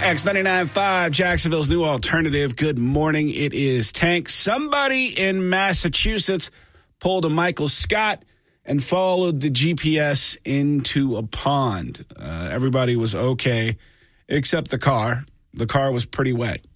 X99.5, Jacksonville's new alternative. Good morning. It is Tank. Somebody in Massachusetts pulled a Michael Scott and followed the GPS into a pond. Everybody was okay, except the car. The car was pretty wet.